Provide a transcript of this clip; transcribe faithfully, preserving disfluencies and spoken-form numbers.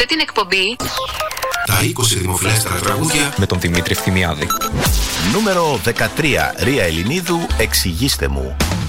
Ακούτε την εκπομπή Τα είκοσι δημοφιλέστερα τραγούδια με τον Δημήτρη Ευθυμιάδη. Νούμερο δεκατρία. Ρία Ελληνίδου, εξηγήστε μου.